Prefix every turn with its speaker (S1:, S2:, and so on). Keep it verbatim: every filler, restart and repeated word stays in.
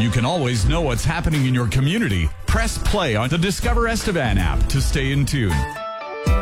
S1: You can always know what's happening in your community. Press play on the Discover Estevan app to stay in tune.